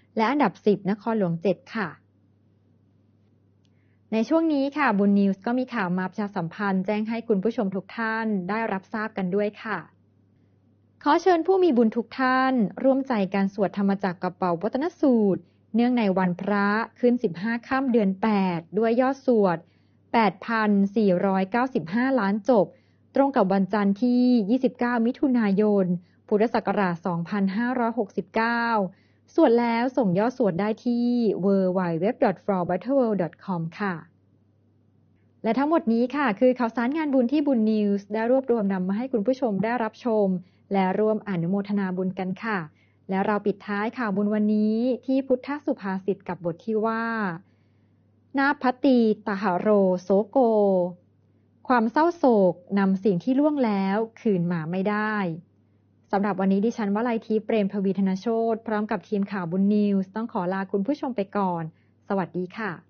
และอันดับ10นครหลวง7ค่ะในช่วงนี้ค่ะบุญนิวส์ก็มีข่าวมาประชาสัมพันธ์แจ้งให้คุณผู้ชมทุกท่านได้รับทราบกันด้วยค่ะขอเชิญผู้มีบุญทุกท่านร่วมใจการสวดธรรมจักรกระเป๋าวัตนสูตรเนื่องในวันพระขึ้น15ค่ำเดือน8ด้วยยอดสวด 8,495 ล้านจบตรงกับวันจันทร์ที่29มิถุนายนพุทธศักราช2569สวดแล้วส่งยอดสวดได้ที่ www.flowbutterworld.com ค่ะและทั้งหมดนี้ค่ะคือข่าวสารงานบุญที่บุญนิวส์ได้รวบรวมนำมาให้คุณผู้ชมได้รับชมและร่วมอนุโมทนาบุญกันค่ะและเราปิดท้ายข่าวบุญวันนี้ที่พุทธสุภาษิตกับบทที่ว่านาพัตติตหโรโสโกความเศร้าโศกนำสิ่งที่ล่วงแล้วคืนมาไม่ได้สำหรับวันนี้ดิฉันวลัยทิพย์เปรมทวีธนโชติพร้อมกับทีมข่าวบุญนิวส์ต้องขอลาคุณผู้ชมไปก่อนสวัสดีค่ะ